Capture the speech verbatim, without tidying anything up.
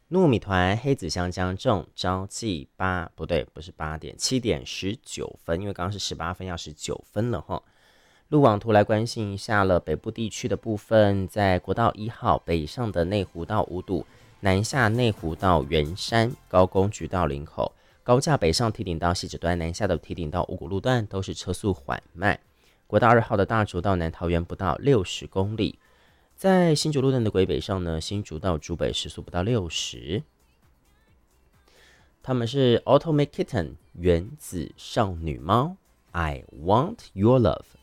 糯米团、黑紫香姜重，朝气八不对，不是八点，七点十九分，因为刚刚是十八分，要十九分了哈。路网图来关心一下了，北部地区的部分，在国道一号北上的内湖到五堵，南下内湖到圆山、高工局到林口，高架北上提顶到汐止端，南下的提顶到五股路段都是车速缓慢。国道二号的大竹到南桃园不到六十公里，在新竹路段的轨北上呢，新竹到竹北时速不到六十。他们是 Automate Kitten 原子少女猫 I want your love